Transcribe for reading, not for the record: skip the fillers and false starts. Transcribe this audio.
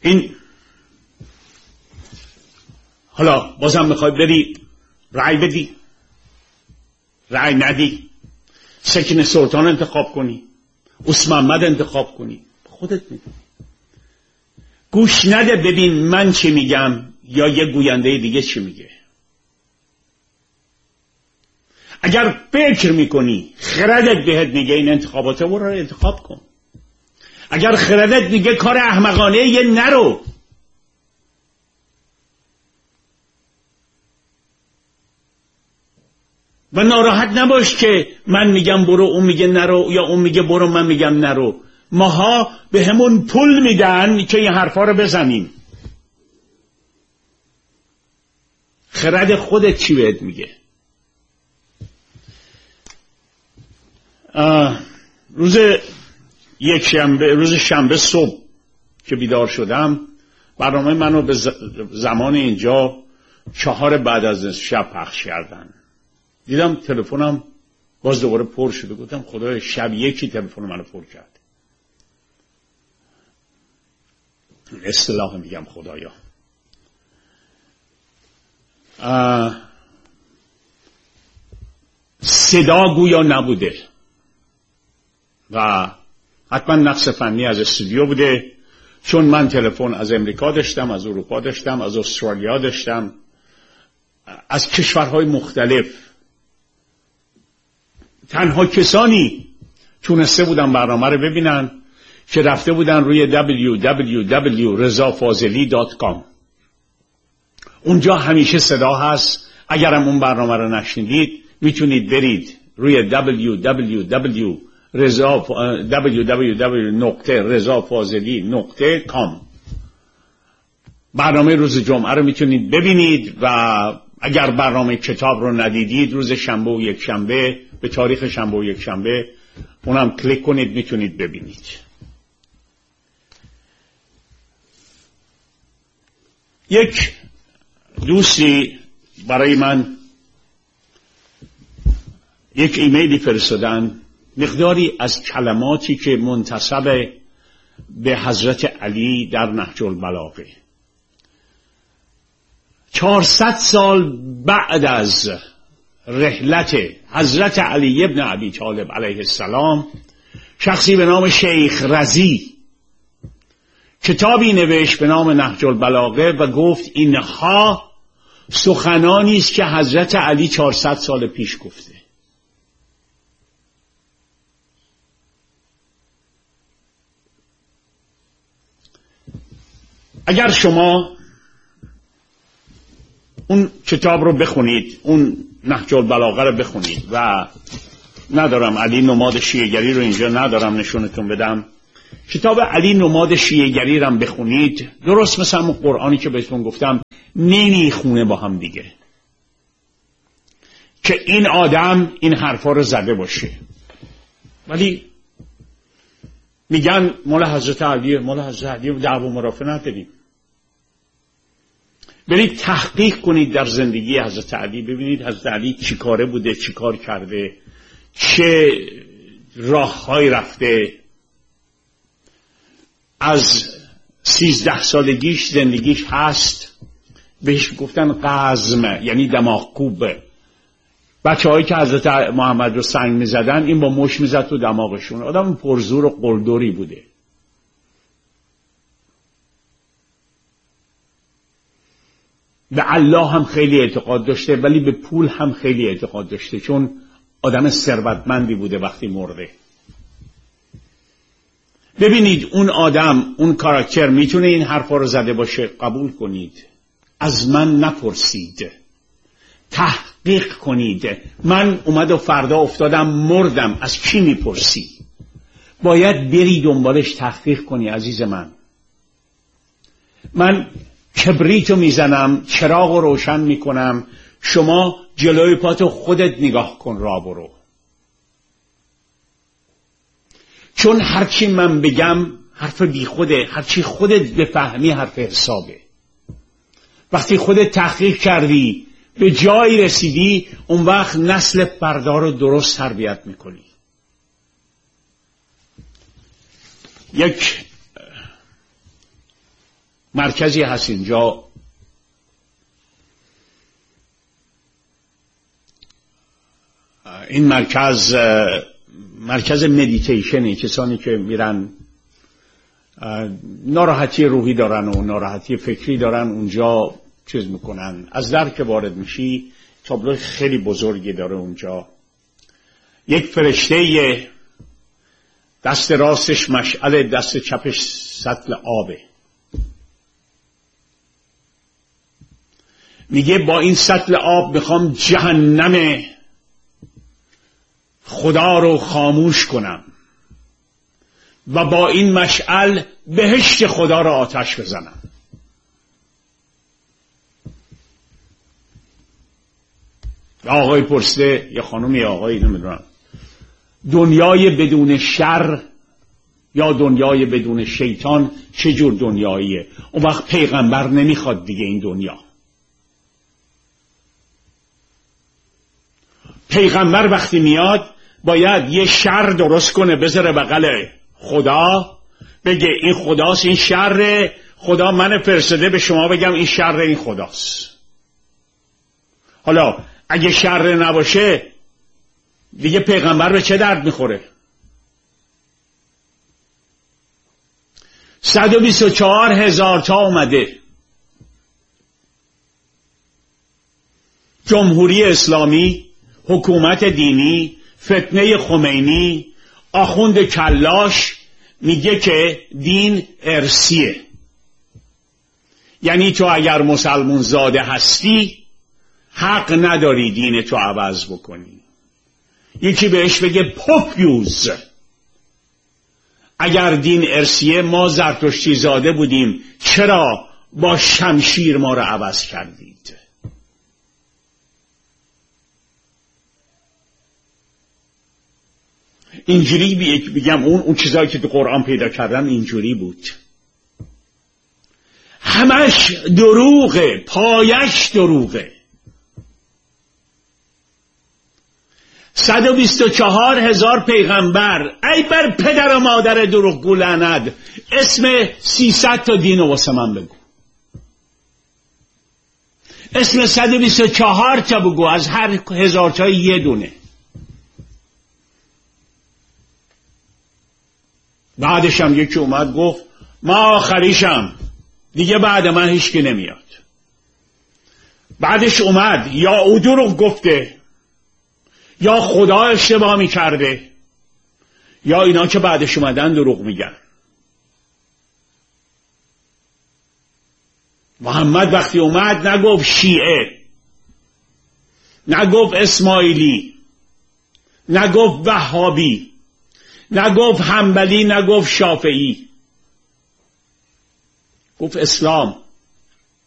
این حالا بازم میخوای بری رأی بدی، رأی ندی، سکن سلطان انتخاب کنی، عث محمد انتخاب کنی، خودت میدونی. گوش نده ببین من چی میگم یا یه گوینده دیگه چی میگه. اگر فکر میکنی خردت بهت میگه این انتخابات رو انتخاب کن. اگر خردت میگه کار احمقانه یه نرو. و ناراحت نباش که من میگم برو اون میگه نرو یا اون میگه برو من میگم نرو. ماها به همون پول میدن که این حرفا رو بزنیم. خرد خودت چی بهت میگه؟ روز شنبه صبح که بیدار شدم برنامه منو به زمان اینجا 4 بعد از شب پخش کردن. دیدم تلفنم باز دوباره پر شده. گفتم خدایا شب یکی تلفن منو پر کرد. اصطلاح میگم خدایا. صدا گویا نبوده و حتما نقص فنی از استودیو بوده، چون من تلفن از امریکا داشتم، از اروپا داشتم، از استرالیا داشتم، از کشورهای مختلف. تنها کسانی تونسته بودن برنامه رو ببینن که رفته بودن روی www.rezafazeli.com. اونجا همیشه صدا هست. اگرم اون برنامه رو نشنیدید میتونید برید روی www.rezafazeli.com. برنامه روز جمعه رو میتونید ببینید و اگر برنامه کتاب رو ندیدید روز شنبه و یک شنبه به تاریخ شنبه و یک شنبه اونم کلیک کنید میتونید ببینید. یک دوستی برای من یک ایمیلی فرستادن، مقداری از کلماتی که منتسب به حضرت علی در نهج البلاغه 400 سال بعد از رحلت حضرت علی ابن ابی طالب علیه السلام، شخصی به نام شیخ رضی کتابی نوشت به نام نهج البلاغه و گفت اینها سخنانی است که حضرت علی 400 سال پیش گفته. اگر شما اون کتاب رو بخونید، اون نهج البلاغه رو بخونید و ندارم علی نماد شیعه‌گری رو اینجا ندارم نشونتون بدم، کتاب علی نماد شیعه‌گری رو بخونید، درست مثل اون قرآنی که بهتون گفتم نمیخونه با هم دیگه که این آدم این حرفا رو زده باشه، ولی میگن مال حضرت علی دعوا مرافع نداریم. برید تحقیق کنید در زندگی حضرت علی، ببینید حضرت علی چی کاره بوده، چی کار کرده، چه راههایی رفته. از 13 سالگیش زندگیش هست، بهش گفتن قزم یعنی دماغکوب. بچه‌هایی که حضرت محمد رو سنگ می‌زدن این با مش می‌زد تو دماغشون. آدم پرزور و قلدری بوده. به الله هم خیلی اعتقاد داشته ولی به پول هم خیلی اعتقاد داشته، چون آدم ثروتمندی بوده وقتی مرده. ببینید اون آدم، اون کاراکتر میتونه این حرفا رو زده باشه، قبول کنید. از من نپرسید، تحقیق کنید. من اومد و فردا افتادم مردم، از کی میپرسی؟ باید بری دنبالش تحقیق کنی عزیز من. من کبریتو میزنم، چراغو روشن میکنم، شما جلوی پاتو خودت نگاه کن، راه برو. چون هرچی من بگم حرف بی خوده، هرچی خودت بفهمی حرف حسابه. وقتی خودت تحقیق کردی به جایی رسیدی، اون وقت نسل فردا رو درست تربیت میکنی. یک مرکزی هست اینجا، این مرکز مدیتیشنه. کسانی که میرن ناراحتی روحی دارن و ناراحتی فکری دارن اونجا چیز میکنن. از در که وارد میشی تابلو خیلی بزرگی داره اونجا. یک فرشته دست راستش مشعل، دست چپش سطل آبه. میگه با این سطل آب میخوام جهنم خدا رو خاموش کنم و با این مشعل بهشت خدا رو آتش بزنم. آقای پرسیده، یا خانم یا آقای نمیدونم، دنیای بدون شر یا دنیای بدون شیطان چه جور دنیاییه؟ اون وقت پیغمبر نمیخواد دیگه این دنیا. پیغمبر وقتی میاد باید یه شر درست کنه، بذاره بغل خدا، بگه این خداست، این شر خدا من فرستاده به شما بگم این شر این خداست. حالا اگه شر نباشه دیگه پیغمبر به چه درد میخوره؟ 124,000 تا اومده. جمهوری اسلامی، حکومت دینی، فتنه خمینی، آخوند کلاش میگه که دین ارثیه. یعنی تو اگر مسلمون زاده هستی حق نداری دین تو عوض بکنی. یکی بهش بگه پوفیوز. اگر دین ارثیه، ما زرتشتی زاده بودیم، چرا با شمشیر ما رو عوض کردید؟ اینجوری بگم اون چیزایی که تو قرآن پیدا کردن اینجوری بود. همش دروغه، پایش دروغه. 124,000 پیغمبر، ای بر پدر و مادر دروغگو لعنت، اسم 300 تا دین رو واسه من بگو. اسم 124 تا بگو، از هر 1000 تا یه دونه. بعدش هم یکی اومد گفت ما آخریشم، دیگه بعد من هیچکی نمیاد. بعدش اومد یا او دروغ گفته یا خدا اشتباه میکرده یا اینا که بعدش اومدن دروغ میگن. محمد وقتی اومد نگفت شیعه، نگفت اسماعیلی، نگفت وهابی، نگفت حنبلی، نگفت شافعی، گفت اسلام.